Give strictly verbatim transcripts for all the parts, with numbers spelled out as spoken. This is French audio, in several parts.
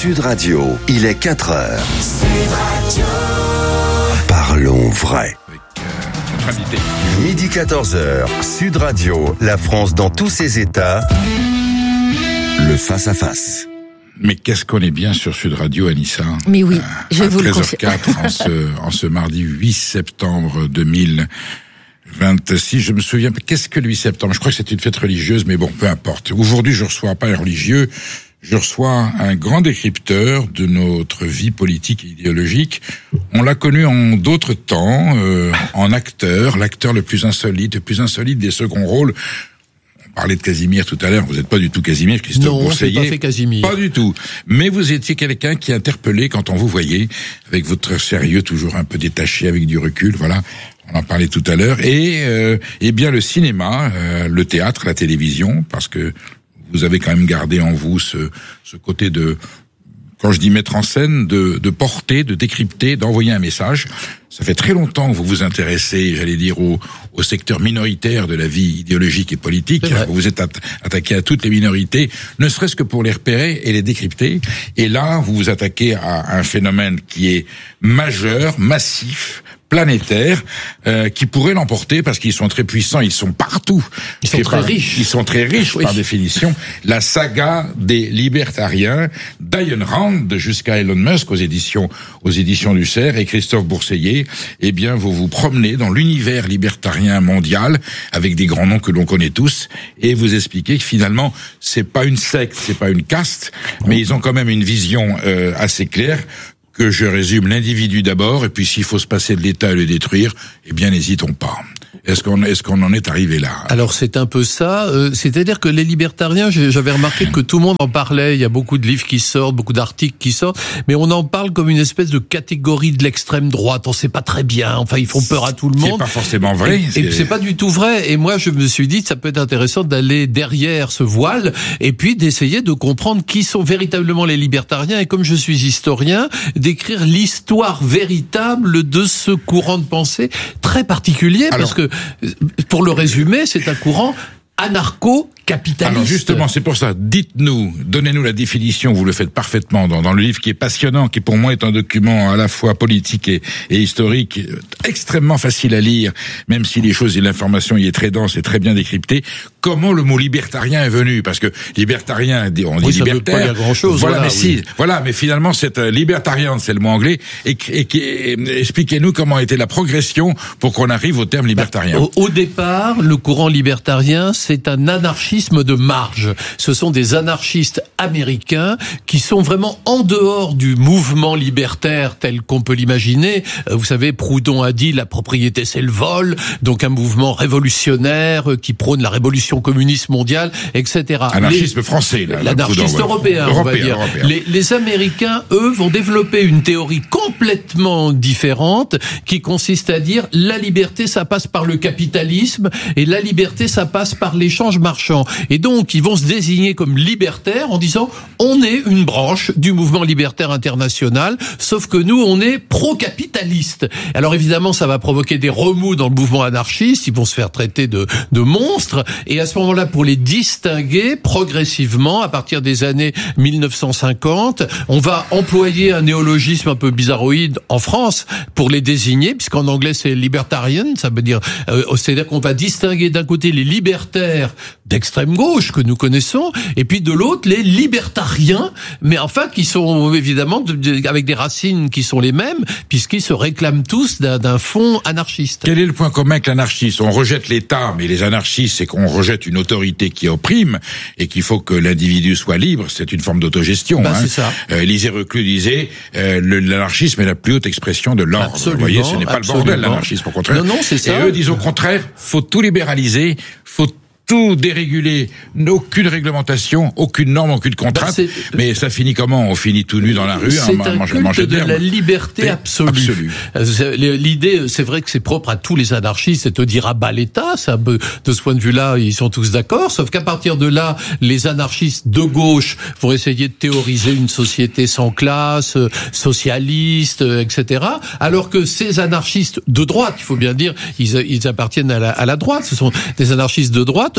Sud Radio, il est quatre heures. Sud Radio. Parlons vrai. Midi quatorze heures, Sud Radio, la France dans tous ses états, le face-à-face. Mais qu'est-ce qu'on est bien sur Sud Radio, Anissa. Mais oui, euh, je vous le confirme. treize heures quatre en ce, en ce mardi huit septembre deux mille vingt-six. Je me souviens, qu'est-ce que le huit septembre? Je crois que c'est une fête religieuse, mais bon, peu importe. Aujourd'hui, je reçois pas un religieux, je reçois un grand décrypteur de notre vie politique et idéologique. On l'a connu en d'autres temps, euh, en acteur, l'acteur le plus insolite, le plus insolite des seconds rôles. On parlait de Casimir tout à l'heure, vous n'êtes pas du tout Casimir, Christophe non, Bourseiller. Non, pas fait Casimir. Pas du tout. Mais vous étiez quelqu'un qui interpellait quand on vous voyait, avec votre sérieux toujours un peu détaché, avec du recul, voilà. On en parlait tout à l'heure. Et, euh, eh bien, le cinéma, euh, le théâtre, la télévision, parce que vous avez quand même gardé en vous ce, ce côté de, quand je dis mettre en scène, de, de porter, de décrypter, d'envoyer un message. Ça fait très longtemps que vous vous intéressez, j'allais dire, au, au secteur minoritaire de la vie idéologique et politique. Vous vous êtes attaqué à toutes les minorités, ne serait-ce que pour les repérer et les décrypter. Et là, vous vous attaquez à un phénomène qui est majeur, massif, planétaire, euh, qui pourrait l'emporter parce qu'ils sont très puissants, ils sont partout. Ils sont très par, riches. Ils sont très riches oui. par définition. La saga des libertariens, d'Ayn Rand jusqu'à Elon Musk aux éditions, aux éditions du Cerf et Christophe Bourseiller, eh bien, vous vous promenez dans l'univers libertarien mondial avec des grands noms que l'on connaît tous et vous expliquez que finalement, c'est pas une secte, c'est pas une caste, mais ils ont quand même une vision euh, assez claire. Que je résume, l'individu d'abord, et puis s'il faut se passer de l'État et le détruire, eh bien n'hésitons pas. Est-ce qu'on est-ce qu'on en est arrivé là? Alors c'est un peu ça, euh, c'est-à-dire que les libertariens, j'avais remarqué que tout le monde en parlait, il y a beaucoup de livres qui sortent, beaucoup d'articles qui sortent, mais on en parle comme une espèce de catégorie de l'extrême droite, on sait pas très bien, enfin ils font peur à tout le monde. C'est pas forcément vrai. Et, c'est... et c'est pas du tout vrai, et moi je me suis dit ça peut être intéressant d'aller derrière ce voile, et puis d'essayer de comprendre qui sont véritablement les libertariens, et comme je suis historien, d'écrire l'histoire véritable de ce courant de pensée très particulier, Alors, parce que pour le résumer, c'est un courant anarcho-capitaliste. Alors justement, c'est pour ça, dites-nous, donnez-nous la définition, vous le faites parfaitement dans, dans le livre qui est passionnant, qui pour moi est un document à la fois politique et, et historique, extrêmement facile à lire, même si les choses et l'information y est très dense et très bien décryptée. Comment le mot libertarien est venu? Parce que libertarien, on dit oui, ça libertaire. Veut pas dire grand-chose. Voilà, voilà, mais oui. si, voilà, mais finalement, c'est euh, libertarien, c'est le mot anglais. Et, et, et, et expliquez-nous comment était la progression pour qu'on arrive au terme libertarien. Bah, au, au départ, le courant libertarien, c'est un anarchisme de marge. Ce sont des anarchistes américains qui sont vraiment en dehors du mouvement libertaire tel qu'on peut l'imaginer. Vous savez, Proudhon a dit la propriété c'est le vol, donc un mouvement révolutionnaire qui prône la révolution communiste mondiale, et cetera. Anarchisme les, français, là, l'anarchiste Proudhon, européen, ouais. on va européen, dire. Européen. Les, les Américains, eux, vont développer une théorie complètement différente qui consiste à dire la liberté, ça passe par le capitalisme et la liberté, ça passe par l'échange marchand. Et donc, ils vont se désigner comme libertaires en disant on est une branche du mouvement libertaire international, sauf que nous, on est pro-capitaliste. Alors évidemment, ça va provoquer des remous dans le mouvement anarchiste, ils vont se faire traiter de, de monstres, et à ce moment-là, pour les distinguer progressivement, à partir des années mille neuf cent cinquante, on va employer un néologisme un peu bizarroïde en France pour les désigner, puisqu'en anglais c'est libertarian, ça veut dire, euh, c'est-à-dire qu'on va distinguer d'un côté les libertaires d'extrême gauche que nous connaissons, et puis de l'autre les libertariens, mais enfin qui sont évidemment de, de, avec des racines qui sont les mêmes, puisqu'ils se réclament tous d'un, d'un fond anarchiste. Quel est le point commun avec l'anarchiste? On rejette l'État, mais les anarchistes, c'est qu'on rejette une autorité qui opprime et qu'il faut que l'individu soit libre. C'est une forme d'autogestion. Ben, hein. C'est ça. Euh, Élisée Reclus disait euh, le, l'anarchisme est la plus haute expression de l'ordre. Absolument, Vous voyez, ce n'est pas absolument. le bordel, l'anarchisme, au contraire. Non, non, c'est ça. Et eux disent au contraire, faut tout libéraliser, faut tout déréguler, aucune réglementation, aucune norme, aucune contrainte. Ben mais ça finit comment? On finit tout nu dans la rue, c'est hein, un manger, culte manger de la liberté absolue. absolue. L'idée, c'est vrai que c'est propre à tous les anarchistes, c'est de dire à bas l'État. C'est un peu, de ce point de vue-là, ils sont tous d'accord. Sauf qu'à partir de là, les anarchistes de gauche vont essayer de théoriser une société sans classe, socialiste, et cetera. Alors que ces anarchistes de droite, il faut bien dire, ils, ils appartiennent à la, à la droite. Ce sont des anarchistes de droite.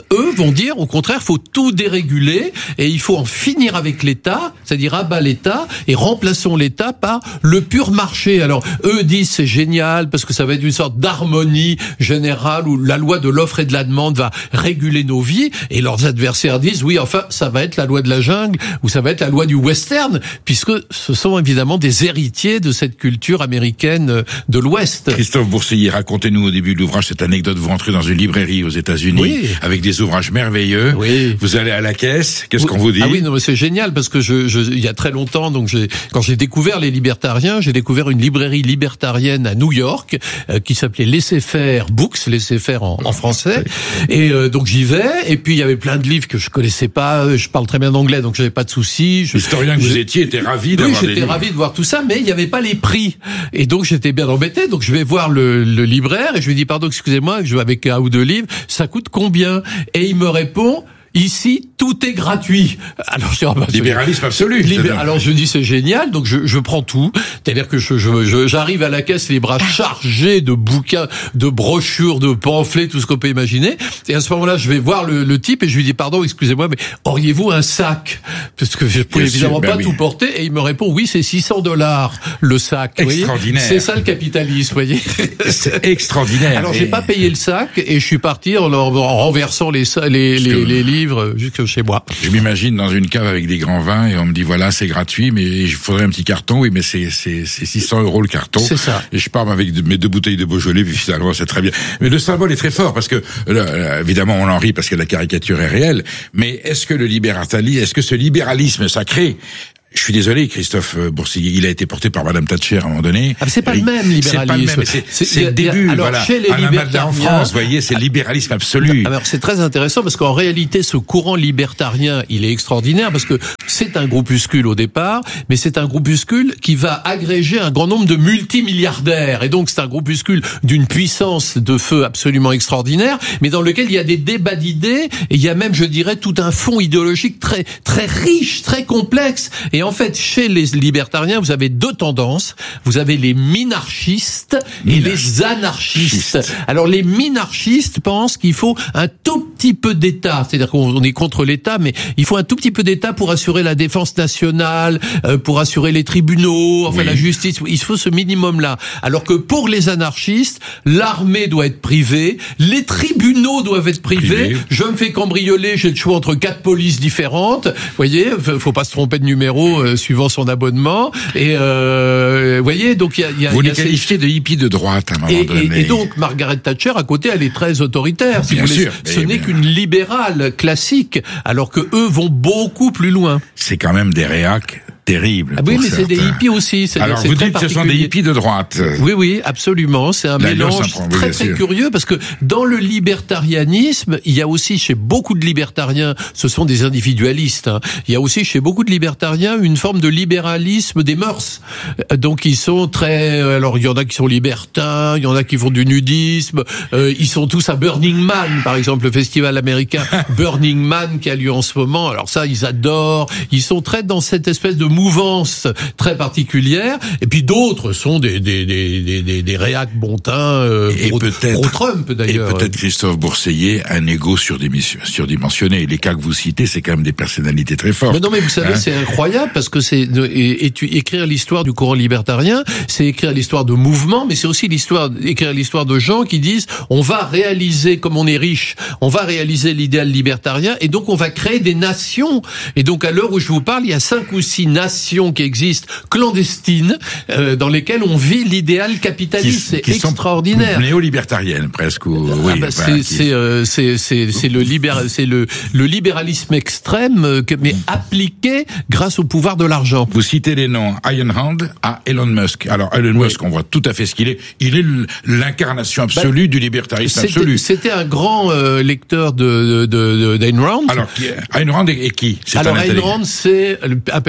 eux, vont dire, au contraire, faut tout déréguler et il faut en finir avec l'État, c'est-à-dire abat l'État et remplaçons l'État par le pur marché. Alors, eux disent c'est génial parce que ça va être une sorte d'harmonie générale où la loi de l'offre et de la demande va réguler nos vies et leurs adversaires disent oui, enfin, ça va être la loi de la jungle ou ça va être la loi du western puisque ce sont évidemment des héritiers de cette culture américaine de l'Ouest. Christophe Bourseiller, racontez-nous au début de l'ouvrage cette anecdote. Vous rentrez dans une librairie aux États-Unis oui. avec des ouvrages merveilleux. Oui. Vous allez à la caisse. Qu'est-ce oui. qu'on vous dit? Ah oui, non, mais c'est génial parce que je, je, il y a très longtemps, donc j'ai, quand j'ai découvert les libertariens, j'ai découvert une librairie libertarienne à New York euh, qui s'appelait Laissez-faire Books, Laissez-faire en, en français. Et euh, donc j'y vais. Et puis il y avait plein de livres que je connaissais pas. Je parle très bien anglais, donc j'avais pas de soucis. Je, L'historien que je, vous étiez était ravi d'avoir oui, des j'étais ravi de voir tout ça, mais il n'y avait pas les prix. Et donc j'étais bien embêté. Donc je vais voir le, le libraire et je lui dis pardon, excusez-moi, je joue avec un ou deux livres. Ça coûte combien? Et il me répond. Ici, tout est gratuit. Alors, je dis, oh, bah, libéralisme absolu. Libé... Alors, je dis, c'est génial. Donc, je, je prends tout. C'est-à-dire que je, je, je, j'arrive à la caisse, les bras chargés de bouquins, de brochures, de pamphlets, tout ce qu'on peut imaginer. Et à ce moment-là, je vais voir le, le type et je lui dis, pardon, excusez-moi, mais auriez-vous un sac? Parce que je ne pouvais évidemment sûr, pas oui. tout porter. Et il me répond, oui, c'est six cents dollars le sac. Extraordinaire. C'est ça le capitalisme, vous voyez. C'est extraordinaire. Alors, et... j'ai pas payé le sac et je suis parti en, en renversant les, les, les, les livres jusque chez moi. Je m'imagine dans une cave avec des grands vins et on me dit voilà c'est gratuit mais il faudrait un petit carton. Oui mais c'est c'est c'est six cents euros le carton. C'est ça. Et je pars avec mes deux bouteilles de Beaujolais puis finalement c'est très bien. Mais le symbole est très fort parce que là, évidemment on en rit parce que la caricature est réelle. Mais est-ce que le libéralisme, est-ce que ce libéralisme sacré, je suis désolé, Christophe Bourseiller, il a été porté par Madame Thatcher à un moment donné. Ah, c'est pas le même libéralisme. C'est pas le même, mais c'est, c'est, c'est le début. Alors, voilà. chez les Alain Madelin en France, vous voyez, c'est le libéralisme absolu. Alors, c'est très intéressant parce qu'en réalité, ce courant libertarien, il est extraordinaire parce que c'est un groupuscule au départ, mais c'est un groupuscule qui va agréger un grand nombre de multimilliardaires. Et donc, c'est un groupuscule d'une puissance de feu absolument extraordinaire, mais dans lequel il y a des débats d'idées et il y a même, je dirais, tout un fond idéologique très, très riche, très complexe. Et en fait, chez les libertariens, vous avez deux tendances. Vous avez les minarchistes et les anarchistes. Alors, les minarchistes pensent qu'il faut un tout petit peu d'État. C'est-à-dire qu'on est contre l'État, mais il faut un tout petit peu d'État pour assurer la défense nationale, euh, pour assurer les tribunaux, enfin oui. la justice. Il faut ce minimum-là. Alors que pour les anarchistes, l'armée doit être privée, les tribunaux doivent être privés. Privé. Je me fais cambrioler, j'ai le choix entre quatre polices différentes. Vous voyez, faut pas se tromper de numéro euh, suivant son abonnement. Et euh, vous voyez, donc il y a, y a, vous y a les qualifiez ces... de hippies de droite à un moment et, donné. Et, et donc Margaret Thatcher à côté, elle est très autoritaire. Si bien vous voulez. sûr. Ce mais, n'est mais... qu'une libérale classique, alors que eux vont beaucoup plus loin. C'est quand même des réacs terrible. Ah oui, mais certains. c'est des hippies aussi. C'est, Alors c'est vous très dites que ce sont des hippies de droite. Oui, oui, absolument. C'est un La mélange prend, très oui, très sûr. curieux parce que dans le libertarianisme, il y a aussi chez beaucoup de libertariens, ce sont des individualistes. Hein, il y a aussi chez beaucoup de libertariens une forme de libéralisme des mœurs. Donc ils sont très. Alors il y en a qui sont libertins, il y en a qui font du nudisme. Euh, ils sont tous à Burning Man, par exemple, le festival américain Burning Man qui a lieu en ce moment. Alors ça, ils adorent. Ils sont très dans cette espèce de mouvance très particulière, et puis d'autres sont des des des des des réacs bontins euh, et pro, peut-être pro-Trump d'ailleurs. Et peut-être Christophe Bourseiller, un égo surdimensionné. Les cas que vous citez, c'est quand même des personnalités très fortes. Mais non, mais vous savez, hein, c'est incroyable parce que c'est et, et tu, écrire l'histoire du courant libertarien, c'est écrire l'histoire de mouvements, mais c'est aussi l'histoire écrire l'histoire de gens qui disent on va réaliser, comme on est riche, on va réaliser l'idéal libertarien, et donc on va créer des nations. Et donc à l'heure où je vous parle, il y a cinq ou six nations qui existent clandestines euh, dans lesquelles on vit l'idéal capitaliste. C'est extraordinaire. Néo-libertarienne presque. Ou, oui, ah bah enfin, c'est, qui... c'est, euh, c'est c'est c'est le libéral, c'est le le libéralisme extrême, euh, mais appliqué grâce au pouvoir de l'argent. Vous citez les noms Ayn Rand à Elon Musk. Alors Elon oui. Musk, on voit tout à fait ce qu'il est. Il est l'incarnation absolue bah, du libertarisme c'était, absolu. C'était un grand euh, lecteur de de, de d'Ayn Rand. Alors Ayn Rand est, est qui? C'est Alors Ayn Rand, c'est un personnage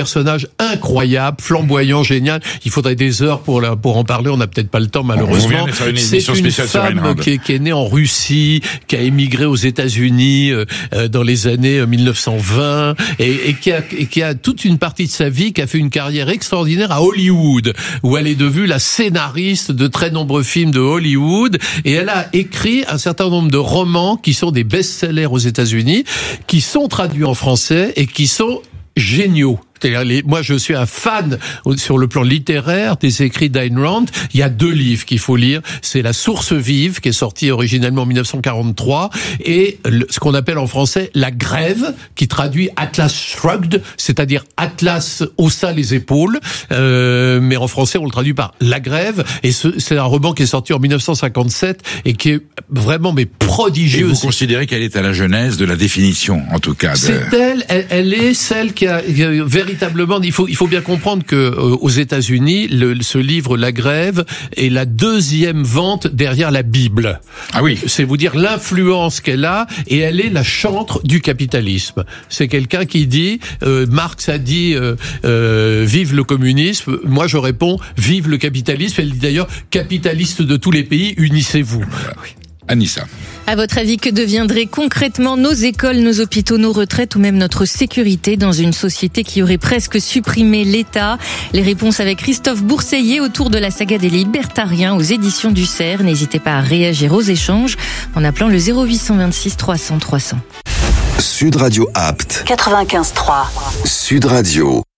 personnage incroyable, flamboyant, génial. Il faudrait des heures pour la, pour en parler. On n'a peut-être pas le temps, malheureusement. Une C'est une femme qui est, qui est née en Russie, qui a émigré aux États-Unis euh, dans les années mille neuf cent vingt et, et, qui a, et qui a toute une partie de sa vie, qui a fait une carrière extraordinaire à Hollywood, où elle est devenue la scénariste de très nombreux films de Hollywood, et elle a écrit un certain nombre de romans qui sont des best-sellers aux États-Unis, qui sont traduits en français et qui sont géniaux. C'est-à-dire, les, moi, je suis un fan sur le plan littéraire des écrits d'Ayn Rand. Il y a deux livres qu'il faut lire. C'est La Source vive, qui est sorti originellement en mille neuf cent quarante-trois, et le, ce qu'on appelle en français La Grève, qui traduit Atlas Shrugged, c'est-à-dire Atlas haussa les épaules, euh, mais en français, on le traduit par La Grève. Et ce, c'est un roman qui est sorti en mille neuf cent cinquante-sept et qui est vraiment mais prodigieux. Et vous considérez qu'elle est à la genèse de la définition, en tout cas. De... C'est elle, elle, elle est celle qui a, qui a véritablement, il faut, il faut bien comprendre que euh, aux États-Unis, le, ce livre La Grève est la deuxième vente derrière la Bible. Ah oui. C'est vous dire l'influence qu'elle a, et elle est la chantre du capitalisme. C'est quelqu'un qui dit, euh, Marx a dit, euh, euh, vive le communisme. Moi, je réponds, vive le capitalisme. Elle dit d'ailleurs, capitalistes de tous les pays, unissez-vous. Voilà, oui. Anissa. À votre avis, que deviendraient concrètement nos écoles, nos hôpitaux, nos retraites ou même notre sécurité dans une société qui aurait presque supprimé l'État? Les réponses avec Christophe Bourseiller autour de la saga des libertariens aux éditions du Cerf. N'hésitez pas à réagir aux échanges en appelant le zéro huit cent vingt-six trois cents trois cents. Sud Radio Apt. quatre-vingt-quinze trois. Sud Radio.